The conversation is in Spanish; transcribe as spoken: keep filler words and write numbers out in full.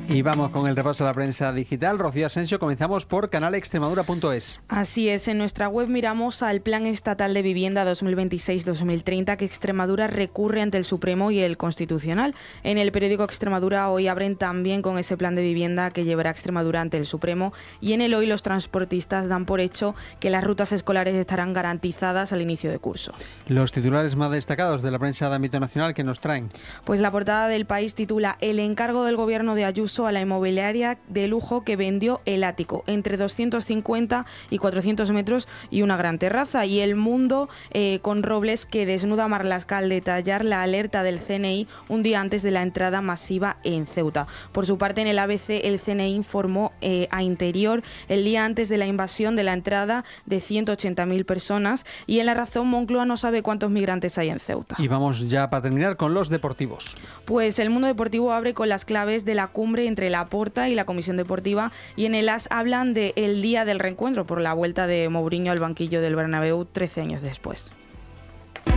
Y vamos con el repaso de la prensa digital. Rocío Asensio, comenzamos por canal extremadura punto es. Así es, en nuestra web miramos al Plan Estatal de Vivienda dos mil veintiséis dos mil treinta que Extremadura recurre ante el Supremo y el Constitucional. En el periódico Extremadura hoy abren también con ese plan de vivienda que llevará Extremadura ante el Supremo, y en el Hoy los transportistas dan por hecho que las rutas escolares estarán garantizadas al inicio de curso. Los titulares más destacados de la prensa de ámbito nacional que nos traen. Pues la portada del País titula: El encargo del gobierno de Ayuso a la inmobiliaria de lujo que vendió el ático, entre doscientos cincuenta y cuatrocientos metros y una gran terraza. Y El Mundo eh, con Robles, que desnuda a Marlaska al detallar la alerta del C N I un día antes de la entrada masiva en Ceuta. Por su parte, en el A B C, el C N I informó eh, a Interior el día antes de la invasión de la entrada de ciento ochenta mil personas, y en La Razón, Moncloa no sabe cuántos migrantes hay en Ceuta. Y vamos ya para terminar con los deportivos. Pues El Mundo Deportivo abre con las claves de la cumbre entre la Porta y la Comisión Deportiva, y en el As hablan del día del reencuentro por la vuelta de Mourinho al banquillo del Bernabéu trece años después.